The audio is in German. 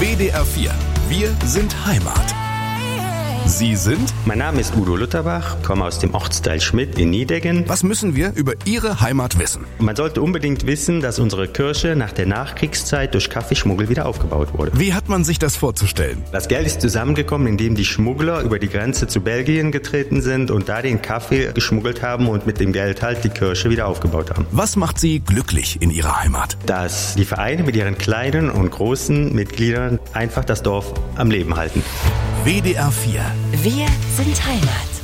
WDR 4. Wir sind Heimat. Sie sind? Mein Name ist Udo Lutterbach, komme aus dem Ortsteil Schmidt in Nideggen. Was müssen wir über Ihre Heimat wissen? Man sollte unbedingt wissen, dass unsere Kirche nach der Nachkriegszeit durch Kaffeeschmuggel wieder aufgebaut wurde. Wie hat man sich das vorzustellen? Das Geld ist zusammengekommen, indem die Schmuggler über die Grenze zu Belgien getreten sind und da den Kaffee geschmuggelt haben und mit dem Geld halt die Kirche wieder aufgebaut haben. Was macht Sie glücklich in Ihrer Heimat? Dass die Vereine mit ihren kleinen und großen Mitgliedern einfach das Dorf am Leben halten. WDR 4. Wir sind Heimat.